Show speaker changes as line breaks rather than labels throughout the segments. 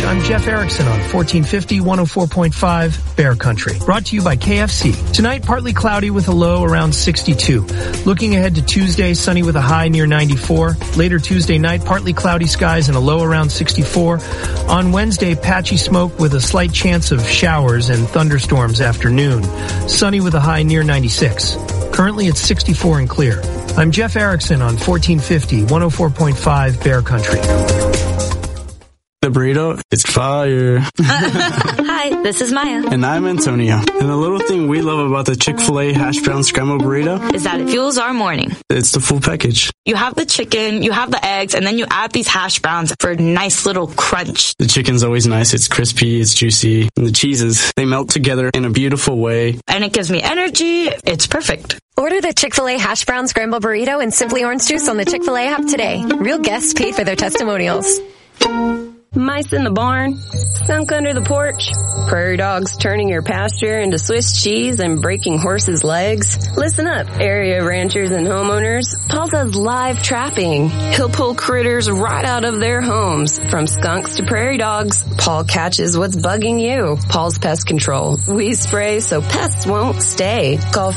I'm Jeff Erickson on 1450, 104.5 Bear Country. Brought to you by KFC. Tonight, partly cloudy with a low around 62. Looking ahead to Tuesday, sunny with a high near 94. Later Tuesday night, partly cloudy skies and a low around 64. On Wednesday, patchy smoke with a slight chance of showers and thunderstorms after noon. Sunny with a high near 96. Currently it's 64 and clear. I'm Jeff Erickson on 1450, 104.5 Bear Country.
The burrito, it's fire.
Hi, this is Maya.
And I'm Antonio. And the little thing we love about the Chick-fil-A hash brown scrambled burrito
is that it fuels our morning.
It's the full package.
You have the chicken, you have the eggs, and then you add these hash browns for a nice little crunch.
The chicken's always nice. It's crispy, it's juicy. And the cheeses, they melt together in a beautiful way.
And it gives me energy. It's perfect.
Order the Chick-fil-A hash brown scrambled burrito and Simply Orange Juice on the Chick-fil-A app today. Real guests paid for their testimonials.
Mice in the barn, skunk under the porch, prairie dogs turning your pasture into Swiss cheese and breaking horses' legs. Listen up, area ranchers and homeowners. Paul does live trapping. He'll pull critters right out of their homes. From skunks to prairie dogs, Paul catches what's bugging you. Paul's Pest Control. We spray so pests won't stay. Call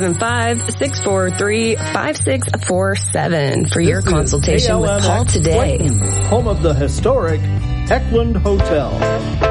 575-643-5647 for your consultation with Paul today.
Clayton, home of the historic Heckland Hotel.